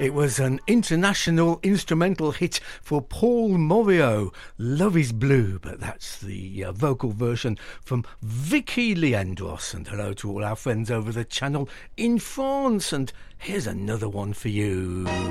It was an international instrumental hit for Paul Morio, Love is Blue, but that's the vocal version from Vicky Leandros. And hello to all our friends over the channel in France, and here's another one for you.